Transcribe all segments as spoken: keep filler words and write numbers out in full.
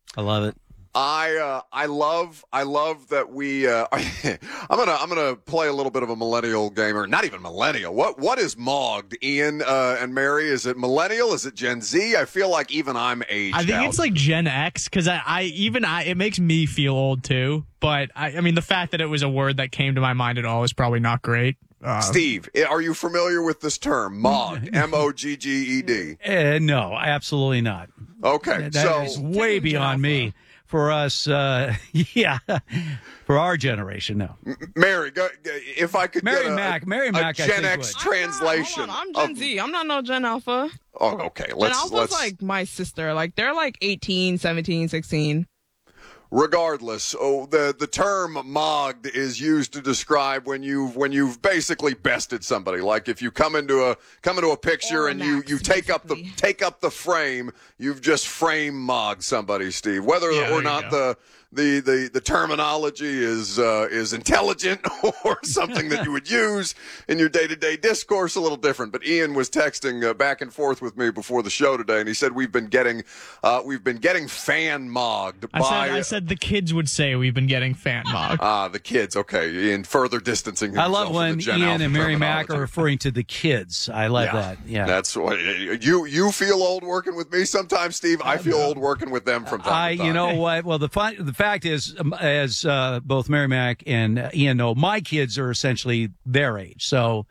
I love it. I uh, I love I love that we uh, I'm gonna I'm gonna play a little bit of a millennial game, or not even millennial. What what is mogged, Ian uh, and Mary? Is it millennial? Is it Gen Z? I feel like even I'm aged I think out. it's like Gen X because I, I even I it makes me feel old too. But I, I mean the fact that it was a word that came to my mind at all is probably not great. Uh, Steve, are you familiar with this term, mogged? M O G G E D. Uh, no, absolutely not. Okay, That so is way beyond me. For us, uh, yeah, for our generation, no. Mary, go, if I could Mary get a, Mac, Mary a Mac, I Gen think X would. translation. I'm, not, hold on, I'm Gen of, Z. I'm not no Gen Alpha. Oh, okay. Let's Gen Alpha's let's like my sister. Like they're like eighteen, seventeen, sixteen. Regardless, oh, the the term mogged is used to describe when you've when you've basically bested somebody. Like if you come into a come into a picture Or and you, Max, you take up the basically. take up the frame, you've just frame mogged somebody, Steve. Whether Yeah, or there you not go. the the, the the terminology is uh, is intelligent or something that you would use in your day to day discourse, a little different. But Ian was texting uh, back and forth with me before the show today, and he said we've been getting uh, we've been getting fan mogged I by. said I said the kids would say we've been getting fan mogged. Ah, the kids. Okay, Ian further distancing I himself love from when the Gen Ian Alpha and Mary Mac terminology. are referring to the kids. I love that. Yeah, That's what you you feel old working with me sometimes, Steve. I feel old working with them from time I, to time. you know what? Well, the fun, the fact is, um, as uh, both Mary Mac and uh, Ian know, my kids are essentially their age. So,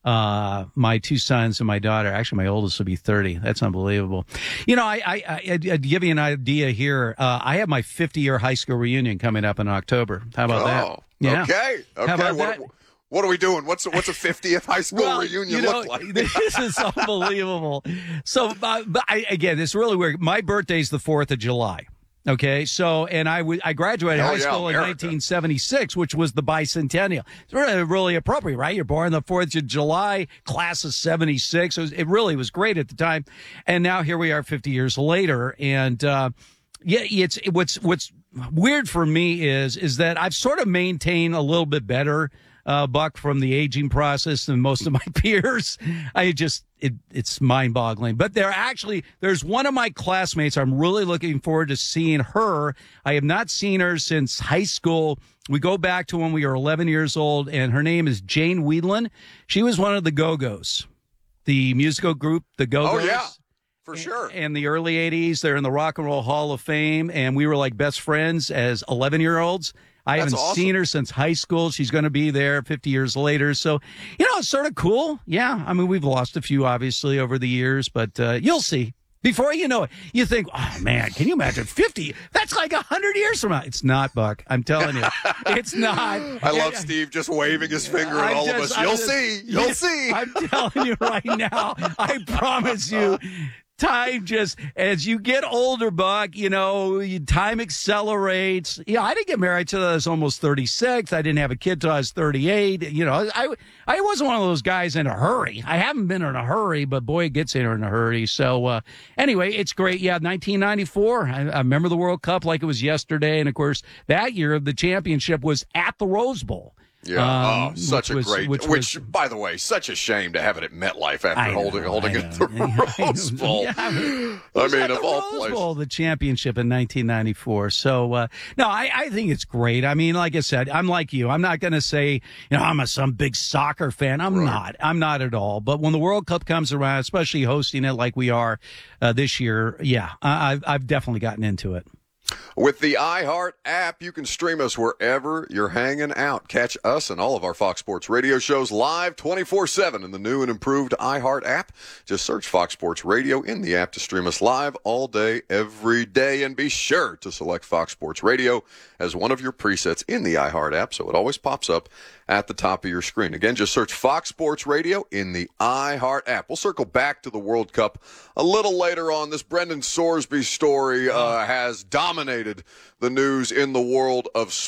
uh, my two sons and my daughter, actually, my oldest will be thirty. That's unbelievable. You know, I, I, I I'd give you an idea here. Uh, I have my fifty year high school reunion coming up in October. How about oh, that? Yeah. okay, okay. How about what, that? what are we doing? What's what's a fiftieth high school Well, reunion you know, look like? This is unbelievable. So, uh, but I, again, it's really weird. My birthday's the fourth of July. Okay, so and I w- I graduated Hell high yeah, school in America. nineteen seventy-six, which was the bicentennial. It's really, really appropriate, right? You're born the fourth of July, class of seventy-six. It, was, it really was great at the time, and now here we are, fifty years later, and uh, yeah, it's it, what's what's weird for me is is that I've sort of maintained a little bit better. Uh, Buck, from the aging process than most of my peers. I just, it, it's mind boggling. But there actually, there's one of my classmates. I'm really looking forward to seeing her. I have not seen her since high school. We go back to when we were eleven years old, and her name is Jane Weedland. She was one of the Go-Go's, the musical group, the Go-Go's. Oh yeah, for sure. In the early eighties, they're in the Rock and Roll Hall of Fame, and we were like best friends as eleven-year-olds. I That's haven't awesome. seen her since high school. She's going to be there fifty years later. So, you know, it's sort of cool. Yeah. I mean, we've lost a few, obviously, over the years, but uh, you'll see. Before you know it, you think, oh, man, can you imagine fifty? That's like one hundred years from now. It's not, Buck. I'm telling you. It's not. I love Steve just waving his finger at I'm all just- of us. I'm You'll just- see. You'll Yeah, see. I'm telling you right now. I promise you. Time just, as you get older, Buck, you know, you, time accelerates. Yeah, I didn't get married till I was almost thirty-six. I didn't have a kid till I was thirty-eight. You know, I, I wasn't one of those guys in a hurry. I haven't been in a hurry, but boy, it gets in in a hurry. So, uh, anyway, it's great. Yeah, nineteen ninety-four. I, I remember the World Cup like it was yesterday. And of course, that year the championship was at the Rose Bowl. Yeah, Um, oh, such a which was- great. which Which, was- by the way, such a shame to have it at MetLife after I know, holding holding I it at the know. I Rose know. Bowl. Yeah, I mean, I It was mean, at of the all Rose places. Bowl, the championship in nineteen ninety-four. So, uh, no, I, I think it's great. I mean, like I said, I'm like you. I'm not going to say, you know, I'm a, some big soccer fan. I'm Right. not. I'm not at all. But when the World Cup comes around, especially hosting it like we are uh, this year, yeah, I, I've, I've definitely gotten into it. With the iHeart app, you can stream us wherever you're hanging out. Catch us and all of our Fox Sports Radio shows live twenty-four seven in the new and improved iHeart app. Just search Fox Sports Radio in the app to stream us live all day, every day. And be sure to select Fox Sports Radio as one of your presets in the iHeart app so it always pops up at the top of your screen. Again, just search Fox Sports Radio in the iHeart app. We'll circle back to the World Cup a little later on. This Brendan Sorsby story uh, has dominated the news in the world of sports.